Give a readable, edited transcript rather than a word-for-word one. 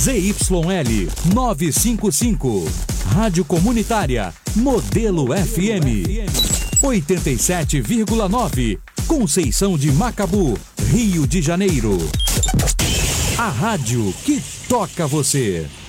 ZYL 955, Rádio Comunitária, Modelo FM, 87,9, Conceição de Macabu, Rio de Janeiro. A rádio que toca você.